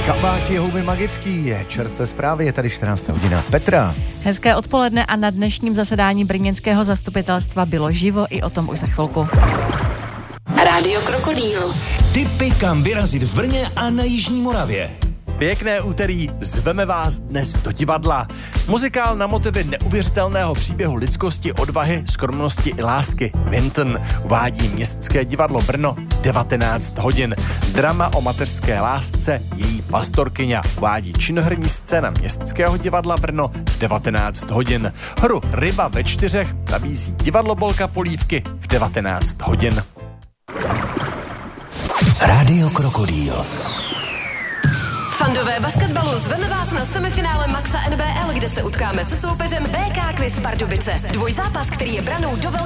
Kabáti houby magický, je čerstvé zprávy, je tady 14. hodina. Petra. Hezké odpoledne a na dnešním zasedání brněnského zastupitelstva bylo živo, i o tom už za chvilku. Rádio Krokodýl. Tipy, kam vyrazit v Brně a na Jižní Moravě. Pěkné úterý, zveme vás dnes do divadla. Muzikál na motivy neuvěřitelného příběhu lidskosti, odvahy, skromnosti i lásky. Vinton uvádí Městské divadlo Brno 19 hodin. Drama o mateřské lásce, její pastorkyně uvádí činoherní scéna Městského divadla Brno 19 hodin. Hru Ryba ve 4 nabízí divadlo Bolka Polívky v 19 hodin. Rádio Krokodýl. Fandové basketbalu zveme vás na semifinále Maxa NBL, kde se utkáme se soupeřem BK Quiz Pardubice. Dvojzápas, který je branou do velké